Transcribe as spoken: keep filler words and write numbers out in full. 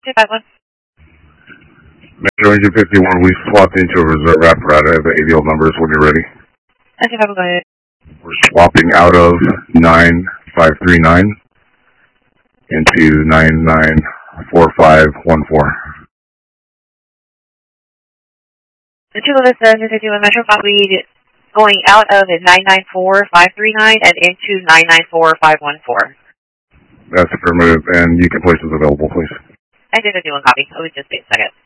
two five one. Metro Engine fifty-one, we swapped into a reserve apparatus. I have the A D L numbers when you're ready. two five one, go ahead. We're swapping out of nine five three nine into nine nine four five one four. The two Louis Engine fifty-one Metro copy, going out of is nine nine four five three nine and into nine nine four five one four. That's affirmative, and you can place this available, please. Engine fifty-one copy. Oh, just wait a second.